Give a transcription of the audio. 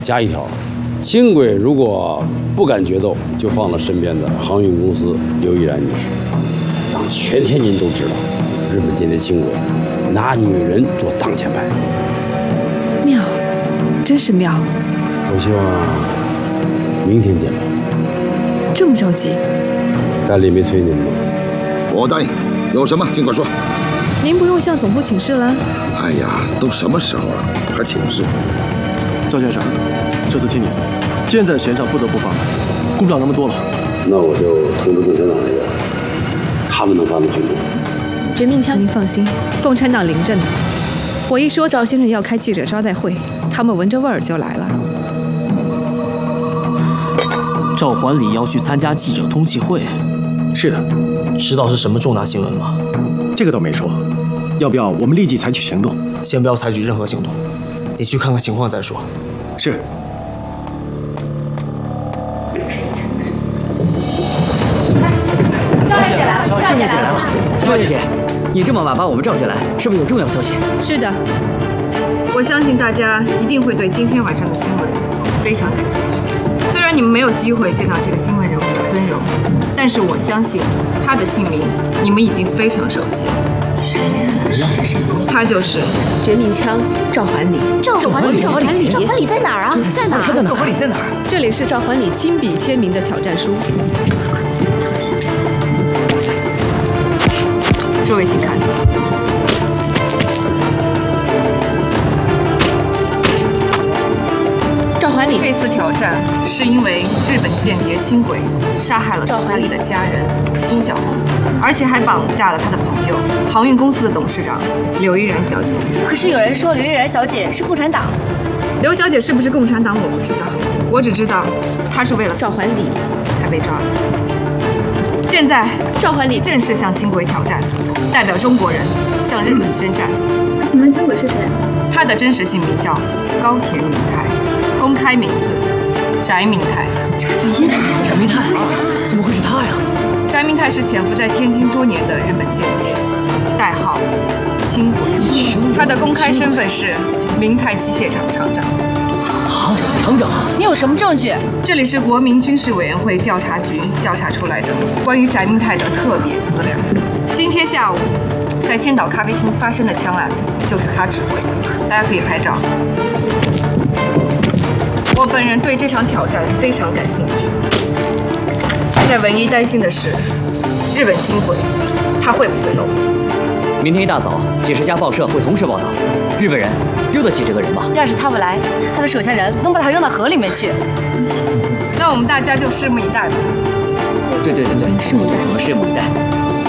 加一条，轻轨如果不敢决斗，就放了身边的航运公司刘依然女士，让全天津都知道，日本间谍轻轨拿女人做当前派。 妙，真是妙。 我希望明天见吧。 这么着急？ 大李没催您吗？ 我答应，有什么尽管说。 您不用向总部请示了。 哎呀，都什么时候了，还请示？ 赵先生，这次听您，箭在弦上不得不发，顾不了那么多了。 那我就通知共产党那边，他们能发动群众。 绝命枪，您放心，共产党临阵的。我一说赵先生要开记者招待会，他们闻着味儿就来了。 赵环礼要去参加记者通气会。 是的。 知道是什么重大新闻吗？ 这个倒没说。要不要我们立即采取行动？ 先不要采取任何行动，你去看看情况再说。 是。 赵小姐来了， 赵小姐来了。赵小姐，你这么晚把我们召进来，是不是有重要消息？ 是的。 我相信大家一定会对今天晚上的新闻非常感兴趣。虽然你们没有机会见到这个新闻人物的尊容，但是我相信他的姓名你们已经非常熟悉了。谁呀？他就是绝命枪赵环礼。赵环礼在哪儿啊？在哪儿？ 赵环礼在哪儿？ 这里是赵环礼亲笔签名的挑战书。 诸位请看。 赵环礼这次挑战是因为日本间谍轻轨杀害了赵环礼的家人苏小红，而且还绑架了他的朋友航运公司的董事长刘依然小姐。 可是有人说刘依然小姐是共产党。 刘小姐是不是共产党我不知道，我只知道她是为了赵环礼才被抓的。现在赵环礼正式向轻轨挑战，代表中国人向日本宣战。 请问轻轨是谁？ 他的真实姓名叫高田明泰，公开名字翟明泰。 翟明泰，怎么会是他呀？ 翟明泰是潜伏在天津多年的日本间谍，代号轻轨。他的公开身份是明泰机械厂厂长。 好，厂长， 你有什么证据？ 这里是国民军事委员会调查局调查出来的关于翟明泰的特别资料。今天下午在千岛咖啡厅发生的枪案就是他指挥的，大家可以拍照。我本人对这场挑战非常感兴趣，现在唯一担心的是日本轻轨，他会不会漏？ 明天一大早，几十家报社会同时报道，日本人丢得起这个人吗？ 要是他不来，他的手下人能把他扔到河里面去。 那我们大家就拭目以待吧。 对，我们拭目以待。